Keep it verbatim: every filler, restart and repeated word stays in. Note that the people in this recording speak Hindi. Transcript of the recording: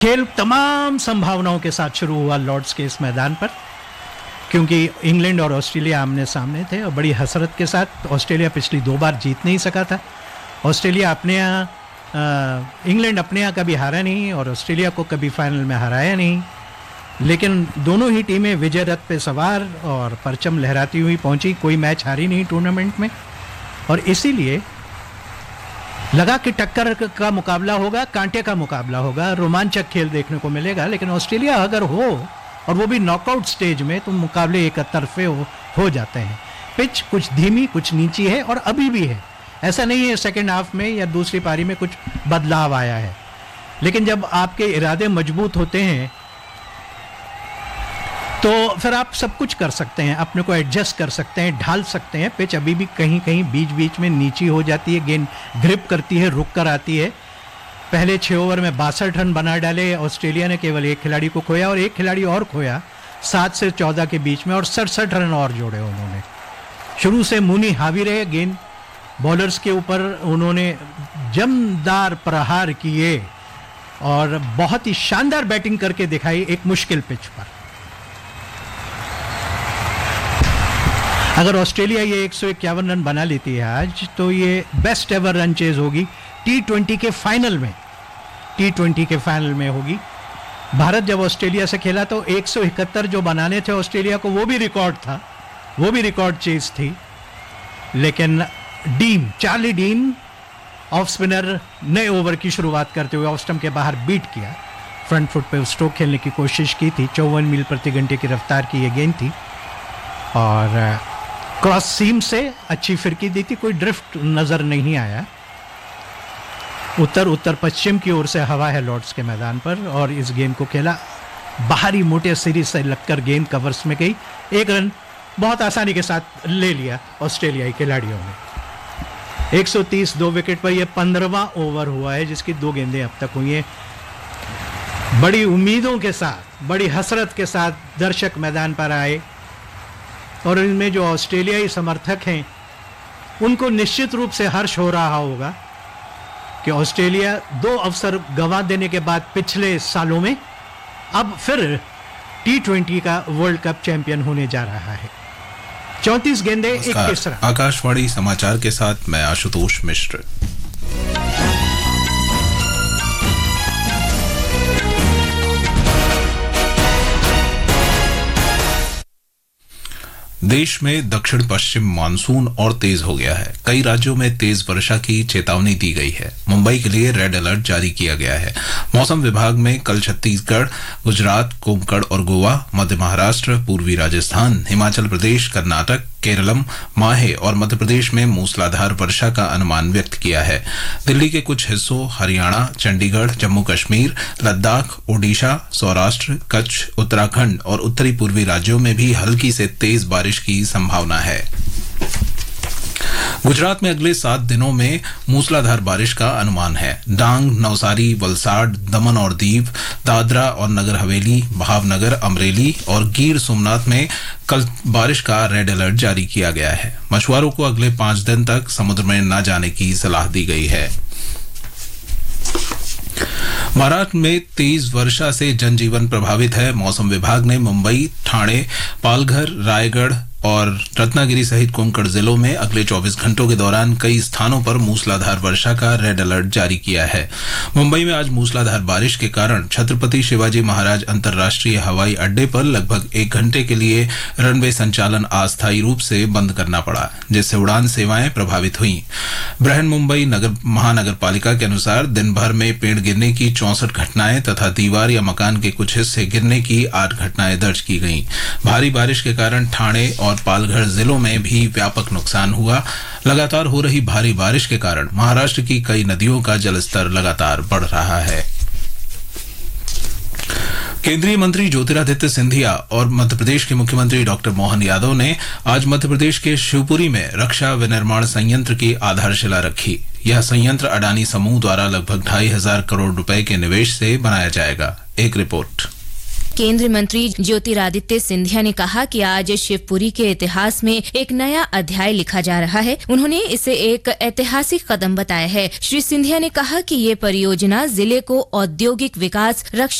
खेल तमाम संभावनाओं के साथ शुरू हुआ लॉर्ड्स के इस मैदान पर, क्योंकि इंग्लैंड और ऑस्ट्रेलिया आमने सामने थे और बड़ी हसरत के साथ ऑस्ट्रेलिया पिछली दो बार जीत नहीं सका था। ऑस्ट्रेलिया अपने यहाँ, इंग्लैंड अपने यहाँ कभी हारा नहीं और ऑस्ट्रेलिया को कभी फाइनल में हराया नहीं, लेकिन दोनों ही टीमें विजय रथ पे सवार और परचम लहराती हुई पहुंची, कोई मैच हारी नहीं टूर्नामेंट में। और इसीलिए लगा कि टक्कर का मुकाबला होगा, कांटे का मुकाबला होगा, रोमांचक खेल देखने को मिलेगा। लेकिन ऑस्ट्रेलिया अगर हो और वो भी नॉकआउट स्टेज में, तो मुकाबले एक तरफे हो, हो जाते हैं। पिच कुछ धीमी कुछ नीची है और अभी भी है, ऐसा नहीं है सेकेंड हाफ में या दूसरी पारी में कुछ बदलाव आया है। लेकिन जब आपके इरादे मजबूत होते हैं तो फिर आप सब कुछ कर सकते हैं, अपने को एडजस्ट कर सकते हैं, ढाल सकते हैं। पिच अभी भी कहीं कहीं बीच बीच में नीची हो जाती है, गेंद ग्रिप करती है, रुक कर आती है। पहले छः ओवर में बासठ रन बना डाले ऑस्ट्रेलिया ने, केवल एक खिलाड़ी को खोया और एक खिलाड़ी और खोया सात से चौदह के बीच में, और सड़सठ रन और जोड़े उन्होंने। शुरू से मुनी हावी रहे, गेंद बॉलर्स के ऊपर उन्होंने जमदार प्रहार किए और बहुत ही शानदार बैटिंग करके दिखाई एक मुश्किल पिच पर। अगर ऑस्ट्रेलिया ये एक सौ इक्यावन रन बना लेती है आज, तो ये बेस्ट एवर रन चेज होगी टी ट्वेंटी के फाइनल में, टी ट्वेंटी के फाइनल में होगी। भारत जब ऑस्ट्रेलिया से खेला तो एक सौ इकहत्तर जो बनाने थे ऑस्ट्रेलिया को, वो भी रिकॉर्ड था, वो भी रिकॉर्ड चेज थी। लेकिन dean, Charlie dean off spinner, नए ओवर की शुरुआत करते हुए ऑफ स्टंप के बाहर बीट किया, फ्रंट फुट पे स्ट्रोक खेलने की कोशिश की थी। चौवन मील प्रति घंटे की रफ्तार की ये गेंद थी और क्रॉस सीम से अच्छी फिरकी दी थी, कोई ड्रिफ्ट नजर नहीं आया। उत्तर उत्तर पश्चिम की ओर से हवा है लॉर्ड्स के मैदान पर और इस गेंद को खेला बाहरी मोटे सीरीज से लगकर गेंद कवर्स में गई। एक रन बहुत आसानी के साथ ले लिया ऑस्ट्रेलियाई खिलाड़ियों ने। एक सौ तीस दो विकेट पर यह पंद्रहवां ओवर हुआ है जिसकी दो गेंदें अब तक हुई हैं। बड़ी उम्मीदों के साथ, बड़ी हसरत के साथ दर्शक मैदान पर आए और इनमें जो ऑस्ट्रेलियाई समर्थक हैं उनको निश्चित रूप से हर्ष हो रहा होगा कि ऑस्ट्रेलिया दो अवसर गंवा देने के बाद पिछले सालों में अब फिर टी ट्वेंटी का वर्ल्ड कप चैंपियन होने जा रहा है। चौंतीस गेंदें इक्कीस रन। आकाशवाणी समाचार के साथ मैं आशुतोष मिश्र। देश में दक्षिण पश्चिम मानसून और तेज हो गया है। कई राज्यों में तेज वर्षा की चेतावनी दी गई है। मुंबई के लिए रेड अलर्ट जारी किया गया है। मौसम विभाग में कल छत्तीसगढ़, गुजरात, कोंकण और गोवा, मध्य महाराष्ट्र, पूर्वी राजस्थान, हिमाचल प्रदेश, कर्नाटक, केरलम, माहे और मध्य प्रदेश में मूसलाधार वर्षा का अनुमान व्यक्त किया है। दिल्ली के कुछ हिस्सों, हरियाणा, चंडीगढ़, जम्मू कश्मीर, लद्दाख, ओडिशा, सौराष्ट्र, कच्छ, उत्तराखंड और उत्तरी पूर्वी राज्यों में भी हल्की से तेज बारिश की संभावना है। गुजरात में अगले सात दिनों में मूसलाधार बारिश का अनुमान है। डांग, नवसारी, वलसाड, दमन और दीव, दादरा और नगर हवेली, भावनगर, अमरेली और गिर सोमनाथ में कल बारिश का रेड अलर्ट जारी किया गया है। मछुआरों को अगले पांच दिन तक समुद्र में न जाने की सलाह दी गई है। महाराष्ट्र में तेज वर्षा से जनजीवन प्रभावित है। मौसम विभाग ने मुंबई, ठाणे, पालघर, रायगढ़ और रत्नागिरी सहित कोंकण जिलों में अगले चौबीस घंटों के दौरान कई स्थानों पर मूसलाधार वर्षा का रेड अलर्ट जारी किया है। मुंबई में आज मूसलाधार बारिश के कारण छत्रपति शिवाजी महाराज अंतर्राष्ट्रीय हवाई अड्डे पर लगभग एक घंटे के लिए रनवे संचालन अस्थायी रूप से बंद करना पड़ा, जिससे उड़ान सेवाएं प्रभावित हुईं। बृहन मुंबई नगर महानगर पालिका के अनुसार दिन भर में पेड़ गिरने की चौसठ घटनाएं तथा दीवार या मकान के कुछ हिस्से गिरने की आठ घटनाएं दर्ज की गईं। भारी बारिश के कारण ठाणे और पालघर जिलों में भी व्यापक नुकसान हुआ। लगातार हो रही भारी बारिश के कारण महाराष्ट्र की कई नदियों का जलस्तर लगातार बढ़ रहा है। केंद्रीय मंत्री ज्योतिरादित्य सिंधिया और मध्य प्रदेश के मुख्यमंत्री डॉक्टर मोहन यादव ने आज मध्य प्रदेश के शिवपुरी में रक्षा विनिर्माण संयंत्र की आधारशिला रखी। यह संयंत्र अडानी समूह द्वारा लगभग ढाई हजार करोड़ रुपए के निवेश से बनाया जाएगा। एक रिपोर्ट। केंद्रीय मंत्री ज्योतिरादित्य सिंधिया ने कहा कि आज शिवपुरी के इतिहास में एक नया अध्याय लिखा जा रहा है। उन्होंने इसे एक ऐतिहासिक कदम बताया है। श्री सिंधिया ने कहा कि ये परियोजना जिले को औद्योगिक विकास, रक्षा